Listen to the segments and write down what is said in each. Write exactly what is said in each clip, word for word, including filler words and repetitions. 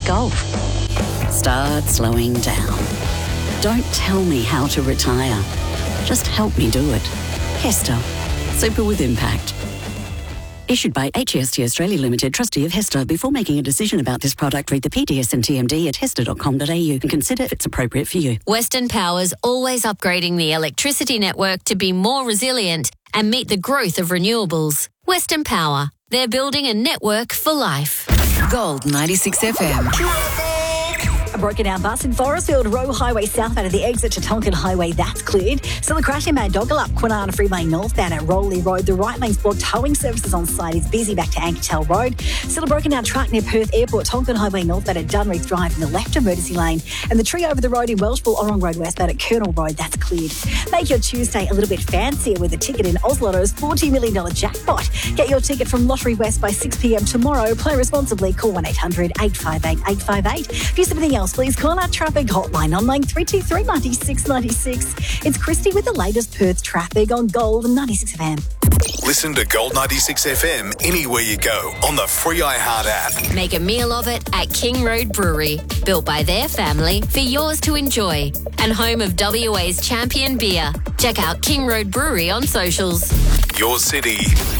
Golf. Start slowing down. Don't tell me how to retire. Just help me do it. Hester. Super with impact. Issued by H E S T Australia Limited, trustee of Hester. Before making a decision about this product, read the P D S and T M D at hester dot com dot a u and consider if it's appropriate for you. Western Power's always upgrading the electricity network to be more resilient and meet the growth of renewables. Western Power. They're building a network for life. Gold ninety-six F M. A broken down bus in Forestfield, Roe Highway southbound at the exit to Tonkin Highway, that's cleared. Still a crash in Mad Doggallup, Kwinana Freeway northbound at Rowley Road. The right lane's blocked. Towing services on site is busy back to Ankertel Road. Still a broken down truck near Perth Airport, Tonkin Highway northbound at Dunreath Drive in the left emergency lane. And the tree over the road in Welshpool, Orrong Road westbound at Colonel Road, that's cleared. Make your Tuesday a little bit fancier with a ticket in Oz Lotto's forty million dollars jackpot. Get your ticket from Lottery West by six p m tomorrow. Play responsibly. Call one eight hundred eight five eight eight five eight. If you have anything else, please call our traffic hotline on line three two three, nine six nine six. It's Christy with the latest Perth traffic on Gold ninety-six F M. Listen to Gold ninety-six F M anywhere you go on the free iHeart app. Make a meal of it at King Road Brewery, built by their family for yours to enjoy, and home of W A's champion beer. Check out King Road Brewery on socials. Your city,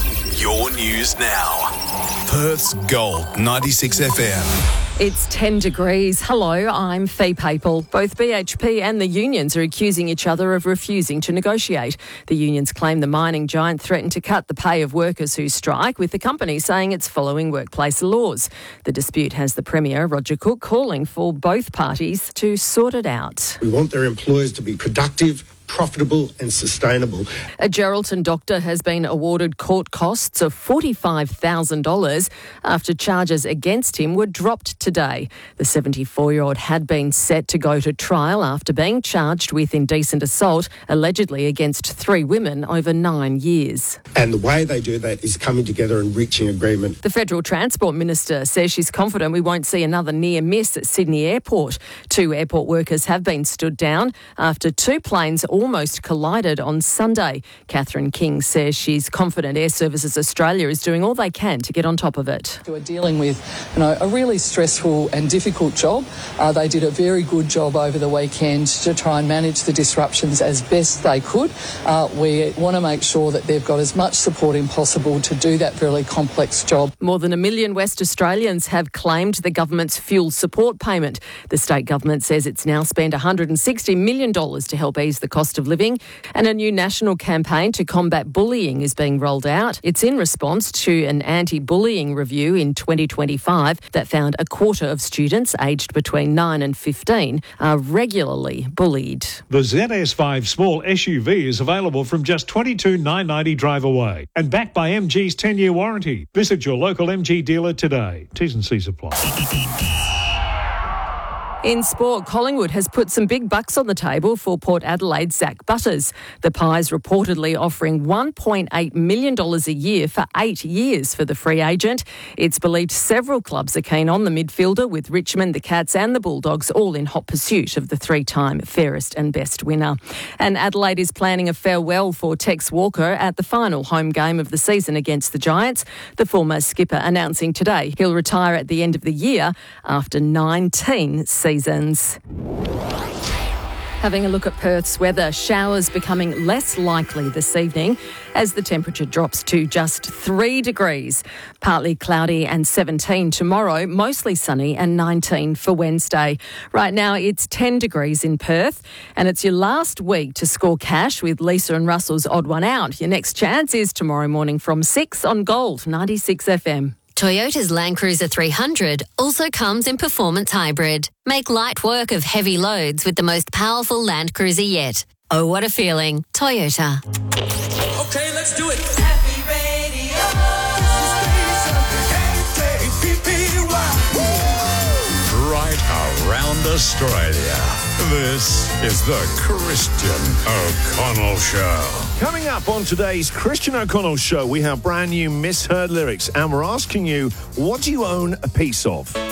your news now. Perth's Gold ninety-six F M. It's ten degrees. Hello, I'm Fee Papel. Both B H P and the unions are accusing each other of refusing to negotiate. The unions claim the mining giant threatened to cut the pay of workers who strike, with the company saying it's following workplace laws. The dispute has the Premier, Roger Cook, calling for both parties to sort it out. We want their employers to be productive, profitable and sustainable. A Geraldton doctor has been awarded court costs of forty-five thousand dollars after charges against him were dropped today. The seventy-four-year-old had been set to go to trial after being charged with indecent assault, allegedly against three women over nine years. And the way they do that is coming together and reaching agreement. The Federal Transport Minister says she's confident we won't see another near miss at Sydney Airport. Two airport workers have been stood down after two planes almost collided on Sunday. Catherine King says she's confident Air Services Australia is doing all they can to get on top of it. We're dealing with, you know, a really stressful and difficult job. Uh, they did a very good job over the weekend to try and manage the disruptions as best they could. Uh, we want to make sure that they've got as much support as possible to do that really complex job. More than a million West Australians have claimed the government's fuel support payment. The state government says it's now spent one hundred sixty million dollars to help ease the cost of living, and a new national campaign to combat bullying is being rolled out. It's in response to an anti-bullying review in twenty twenty-five that found a quarter of students aged between nine and fifteen are regularly bullied. The Z S five small S U V is available from just twenty-two thousand nine hundred ninety drive away and backed by M G's ten-year warranty. Visit your local M G dealer today. T's and C's apply. In sport, Collingwood has put some big bucks on the table for Port Adelaide's Zach Butters. The Pies reportedly offering one point eight million dollars a year for eight years for the free agent. It's believed several clubs are keen on the midfielder, with Richmond, the Cats and the Bulldogs all in hot pursuit of the three-time fairest and best winner. And Adelaide is planning a farewell for Tex Walker at the final home game of the season against the Giants. The former skipper announcing today he'll retire at the end of the year after nineteen seasons. Seasons. Having a look at Perth's weather, showers becoming less likely this evening as the temperature drops to just three degrees. Partly cloudy and seventeen tomorrow, mostly sunny and nineteen for Wednesday. Right now it's ten degrees in Perth, and it's your last week to score cash with Lisa and Russell's Odd One Out. Your next chance is tomorrow morning from six on Gold ninety-six F M. Toyota's Land Cruiser three hundred also comes in Performance Hybrid. Make light work of heavy loads with the most powerful Land Cruiser yet. Oh, what a feeling. Toyota. Okay, let's do it. Happy Radio. Right around Australia. This is the Christian O'Connell Show. Coming up on today's Christian O'Connell Show, we have brand new Misheard lyrics, and we're asking you, what do you own a piece of?